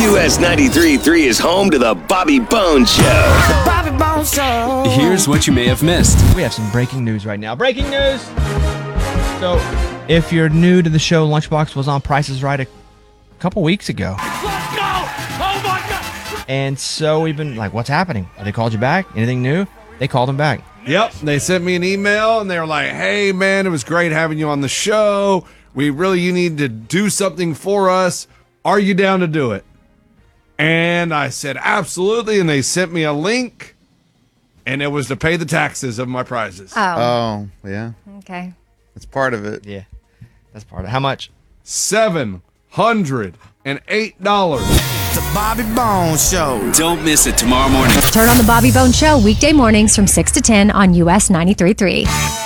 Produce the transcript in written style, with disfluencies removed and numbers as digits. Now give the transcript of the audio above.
US 93.3 is home to the Bobby Bones Show. The Bobby Bones Show. Here's what you may have missed. We have some breaking news right now. Breaking news! So, if you're new to the show, Lunchbox was on Price is Right a couple weeks ago. Let's go! Oh my God! And so we've been like, what's happening? Have they called you back? Anything new? They called him back. Yep. They sent me an email and they were like, hey, man, it was great having you on the show. You need to do something for us. Are you down to do it? And I said, absolutely. And they sent me a link and it was to pay the taxes of my prizes. Oh, yeah. Okay. That's part of it. Yeah, that's part of it. How much? $708. The Bobby Bones Show. Don't miss it tomorrow morning. Turn on the Bobby Bones Show weekday mornings from 6 to 10 on US 93.3.